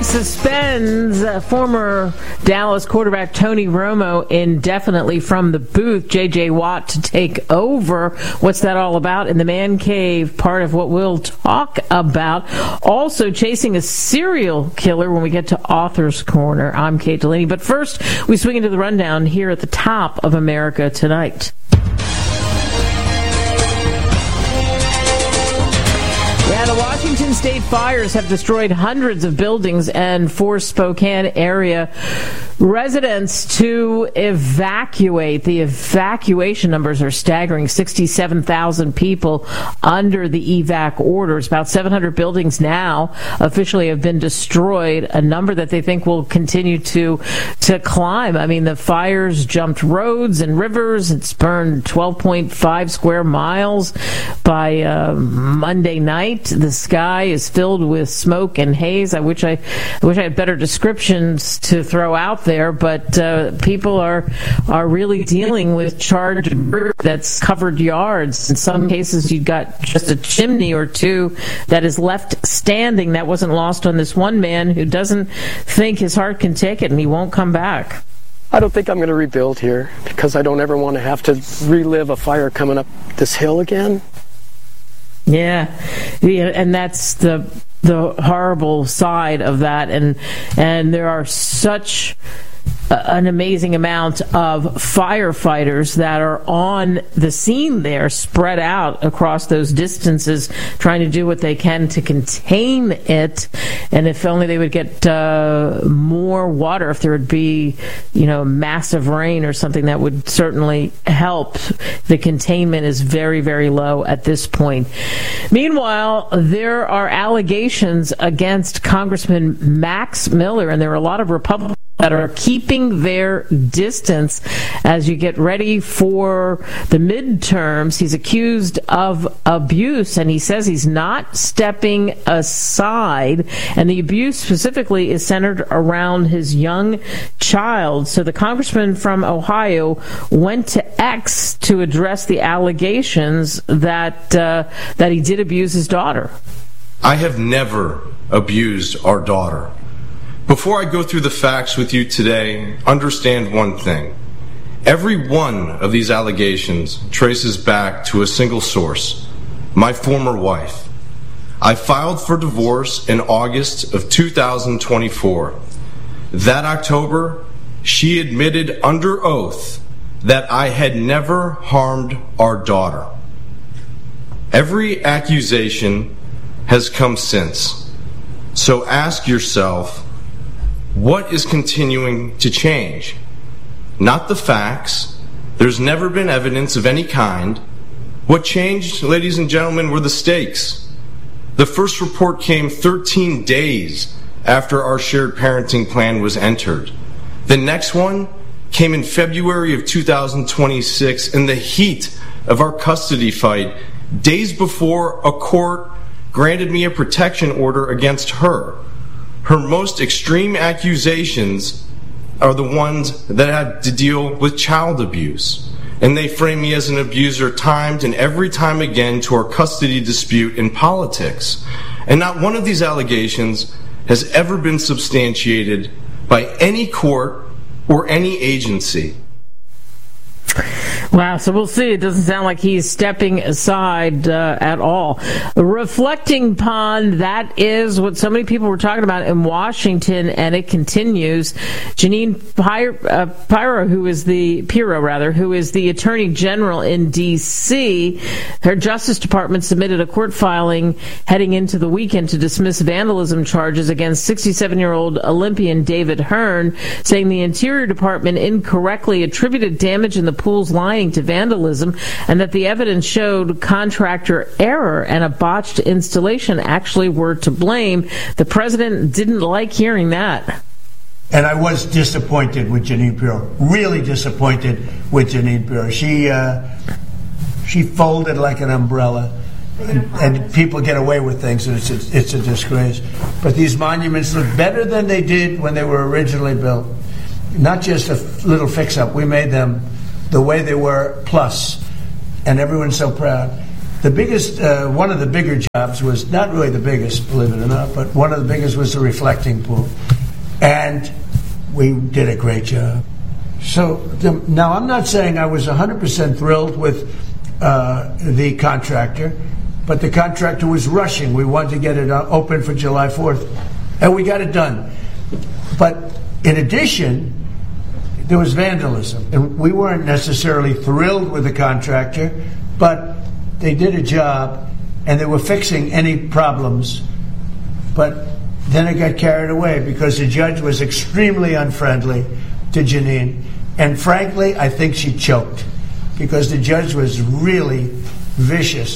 suspends former Dallas quarterback Tony Romo indefinitely from the booth. J.J. Watt to take over. What's that all about? In the Man Cave, part of what we'll talk about. Also chasing a serial killer when we get to Author's Corner. I'm Kate Delaney. But first, we swing into the rundown here at the top of America Tonight. The Washington State fires have destroyed hundreds of buildings and forced Spokane area residents to evacuate. The evacuation numbers are staggering. 67,000 people under the evac orders. About 700 buildings now officially have been destroyed, a number that they think will continue to climb. I mean, the fires jumped roads and rivers. It's burned 12.5 square miles by Monday night. The sky is filled with smoke and haze. I wish I had better descriptions to throw out there, but people are really dealing with charred debris that's covered yards. In some cases, you've got just a chimney or two that is left standing. That wasn't lost on this one man who doesn't think his heart can take it, and he won't come back. I don't think I'm going to rebuild here because I don't ever want to have to relive a fire coming up this hill again. Yeah, and that's the horrible side of that, and there are such an amazing amount of firefighters that are on the scene there, spread out across those distances, trying to do what they can to contain it. And if only they would get more water, if there would be, massive rain or something, that would certainly help. The containment is very, very low at this point. Meanwhile, there are allegations against Congressman Max Miller, and there are a lot of Republicans that are keeping their distance as you get ready for the midterms. He's accused of abuse, and he says he's not stepping aside. And the abuse specifically is centered around his young child. So the congressman from Ohio went to X to address the allegations that he did abuse his daughter. I have never abused our daughter. Before I go through the facts with you today, understand one thing. Every one of these allegations traces back to a single source, my former wife. I filed for divorce in August of 2024. That October, she admitted under oath that I had never harmed our daughter. Every accusation has come since. So ask yourself, what is continuing to change? Not the facts. There's never been evidence of any kind. What changed, ladies and gentlemen, were the stakes. The first report came 13 days after our shared parenting plan was entered. The next one came in February of 2026 in the heat of our custody fight, days before a court granted me a protection order against her. Her most extreme accusations are the ones that had to deal with child abuse. And they frame me as an abuser timed and every time again to our custody dispute in politics. And not one of these allegations has ever been substantiated by any court or any agency. Wow, so we'll see. It doesn't sound like he's stepping aside at all. Reflecting upon that is what so many people were talking about in Washington, and it continues. Jeanine Pirro, who is the Attorney General in D.C., her Justice Department submitted a court filing heading into the weekend to dismiss vandalism charges against 67-year-old Olympian David Hearn, saying the Interior Department incorrectly attributed damage in the pool's lining to vandalism, and that the evidence showed contractor error and a botched installation actually were to blame. The president didn't like hearing that. And I was disappointed with Jeanine Pirro, really disappointed with Jeanine Pirro. She folded like an umbrella, and people get away with things, and it's a disgrace. But these monuments look better than they did when they were originally built. Not just a little fix-up. We made them the way they were, plus, and everyone's so proud. The biggest, one of the bigger jobs was, not really the biggest, believe it or not, but one of the biggest was the reflecting pool. And we did a great job. So now I'm not saying I was 100% thrilled with the contractor, but the contractor was rushing. We wanted to get it open for July 4th, and we got it done. But in addition, there was vandalism, and we weren't necessarily thrilled with the contractor, but they did a job, and they were fixing any problems. But then it got carried away because the judge was extremely unfriendly to Janine. And frankly, I think she choked because the judge was really vicious.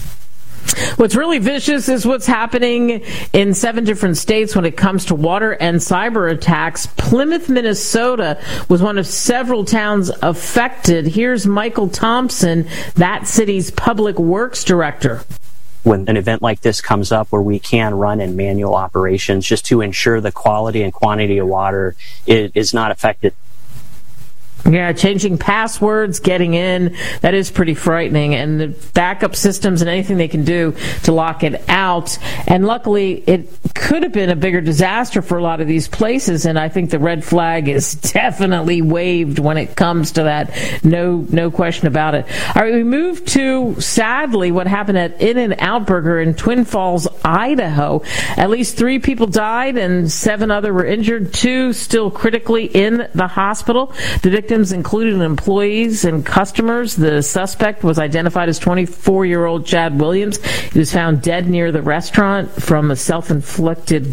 What's really vicious is what's happening in 7 different states when it comes to water and cyber attacks. Plymouth, Minnesota was one of several towns affected. Here's Michael Thompson, that city's public works director. When an event like this comes up where we can run in manual operations just to ensure the quality and quantity of water is not affected. Yeah, changing passwords, getting in, that is pretty frightening. And the backup systems and anything they can do to lock it out. And luckily, it could have been a bigger disaster for a lot of these places. And I think the red flag is definitely waved when it comes to that. No question about it. All right, we move to, sadly, what happened at In-N-Out Burger in Twin Falls, Idaho. At least 3 people died and 7 other were injured. 2 still critically in the hospital. The victims included employees and customers. The suspect was identified as 24-year-old Chad Williams. He was found dead near the restaurant from a self-inflicted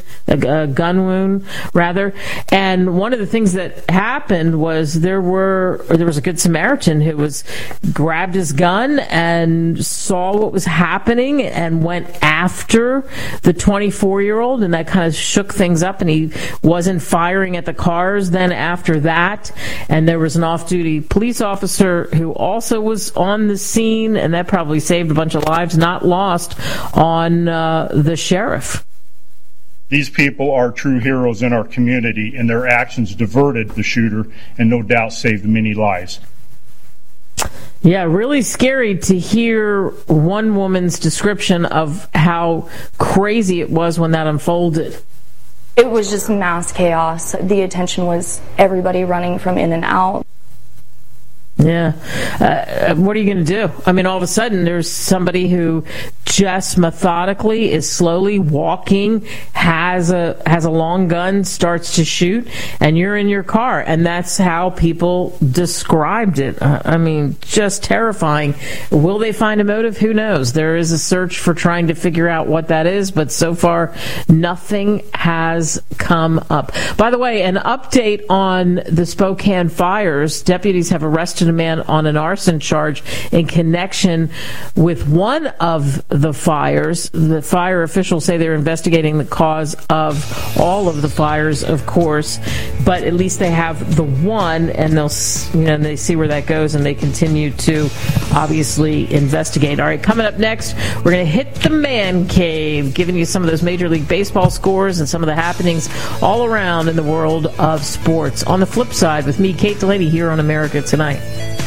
gun wound, rather. And one of the things that happened was there was a Good Samaritan who grabbed his gun and saw what was happening and went after the 24-year-old, and that kind of shook things up, and he wasn't firing at the cars then after that. And there was an off-duty police officer who also was on the scene, and that probably saved a bunch of lives, not lost on the sheriff. These people are true heroes in our community, and their actions diverted the shooter and no doubt saved many lives. Yeah, really scary to hear one woman's description of how crazy it was when that unfolded. It was just mass chaos. The attention was everybody running from In-N-Out. Yeah. What are you going to do? I mean, all of a sudden, there's somebody who just methodically is slowly walking, has a long gun, starts to shoot, and you're in your car. And that's how people described it. I mean, just terrifying. Will they find a motive? Who knows? There is a search for trying to figure out what that is, but so far, nothing has come up. By the way, an update on the Spokane fires. Deputies have arrested a man on an arson charge in connection with one of the fires. The fire officials say they're investigating the cause of all of the fires, of course, but at least they have the one, and they see where that goes, and they continue to obviously investigate. All right, coming up next, we're going to hit the man cave, giving you some of those Major League Baseball scores and some of the happenings all around in the world of sports. On the flip side, with me, Kate Delaney, here on America Tonight.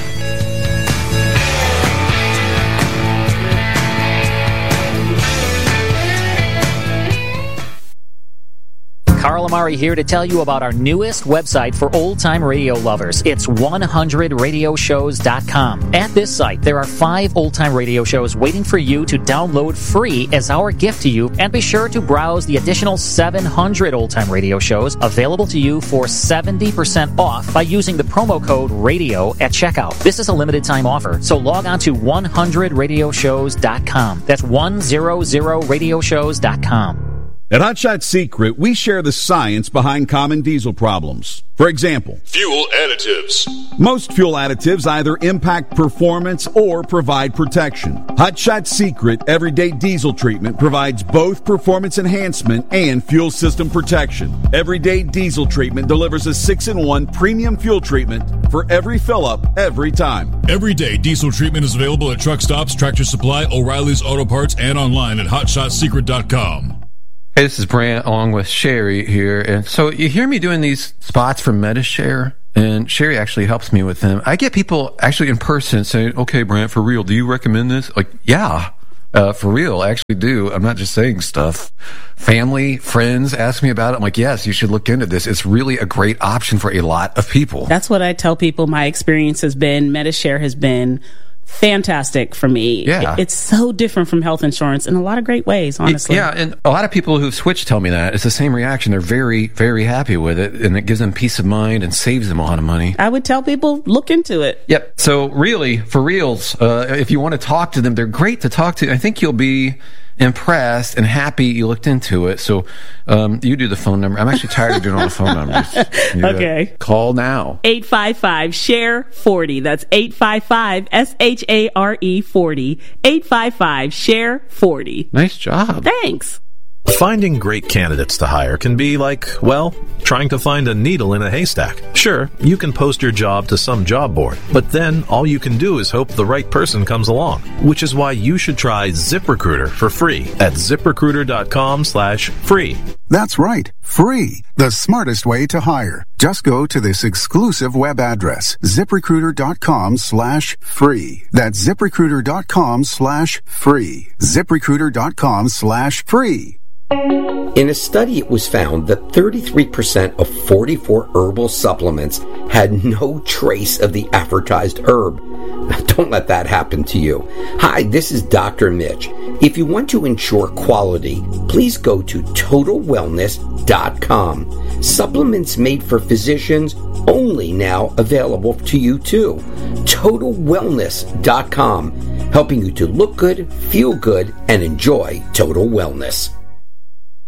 Carl Amari here to tell you about our newest website for old-time radio lovers. It's 100radioshows.com. At this site, there are 5 old-time radio shows waiting for you to download free as our gift to you, and be sure to browse the additional 700 old-time radio shows available to you for 70% off by using the promo code RADIO at checkout. This is a limited-time offer, so log on to 100radioshows.com. That's 100radioshows.com. At Hot Shot Secret, we share the science behind common diesel problems. For example, fuel additives. Most fuel additives either impact performance or provide protection. Hot Shot Secret Everyday Diesel Treatment provides both performance enhancement and fuel system protection. Everyday Diesel Treatment delivers a 6-in-1 premium fuel treatment for every fill-up, every time. Everyday Diesel Treatment is available at truck stops, Tractor Supply, O'Reilly's Auto Parts, and online at HotShotSecret.com. Hey, this is Brant along with Sherry here. And so you hear me doing these spots for MediShare. And Sherry actually helps me with them. I get people actually in person saying, okay, Brant, for real, do you recommend this? Like, yeah, for real, I actually do. I'm not just saying stuff. Family, friends ask me about it. I'm like, yes, you should look into this. It's really a great option for a lot of people. That's what I tell people my experience has been. Medi-Share has been fantastic for me. Yeah. It's so different from health insurance in a lot of great ways, honestly. Yeah, and a lot of people who've switched tell me that. It's the same reaction. They're very, very happy with it, and it gives them peace of mind and saves them a lot of money. I would tell people, look into it. Yep. So really, for reals, if you want to talk to them, they're great to talk to. I think you'll be impressed and happy you looked into it. So you do the phone number. I'm actually tired of doing all the phone numbers. Okay. Call now. 855-SHARE-40. That's 855-SHARE-40. 855-SHARE-40. Nice job. Thanks. Finding great candidates to hire can be like, well, trying to find a needle in a haystack. Sure, you can post your job to some job board, but then all you can do is hope the right person comes along, which is why you should try ZipRecruiter for free at ZipRecruiter.com/free. That's right, free. The smartest way to hire. Just go to this exclusive web address, ZipRecruiter.com/free. That's ZipRecruiter.com/free. ZipRecruiter.com/free. In a study, it was found that 33% of 44 herbal supplements had no trace of the advertised herb. Don't let that happen to you. Hi, this is Dr. Mitch. If you want to ensure quality, please go to TotalWellness.com. Supplements made for physicians only now available to you too. TotalWellness.com, helping you to look good, feel good, and enjoy total wellness.